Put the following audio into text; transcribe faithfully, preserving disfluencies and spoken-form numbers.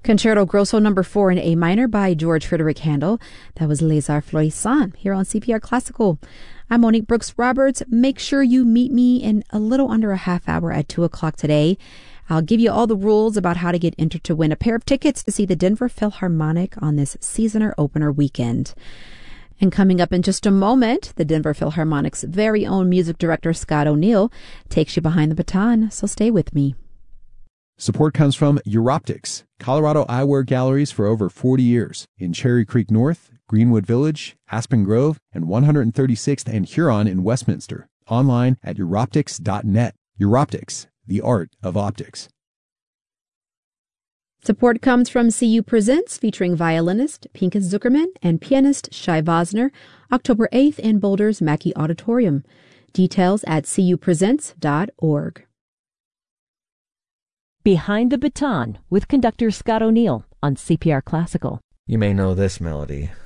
Concerto Grosso number four in A minor by George Frederick Handel. That was Les Arts Florissants here on C P R Classical. I'm Monique Brooks Roberts. Make sure you meet me in a little under a half hour at two o'clock today. I'll give you all the rules about how to get entered to win a pair of tickets to see the Denver Philharmonic on this seasoner opener weekend. And coming up in just a moment, the Denver Philharmonic's very own music director, Scott O'Neill, takes you behind the baton, so stay with me. Support comes from Europtics, Colorado eyewear galleries for over forty years in Cherry Creek North, Greenwood Village, Aspen Grove, and one hundred thirty-sixth and Huron in Westminster. Online at Europtics dot net. Europtics, the art of optics. Support comes from C U Presents, featuring violinist Pinkas Zuckerman and pianist Shai Vosner, October eighth in Boulder's Mackey Auditorium. Details at c u presents dot org. Behind the Baton with conductor Scott O'Neill on C P R Classical. You may know this melody.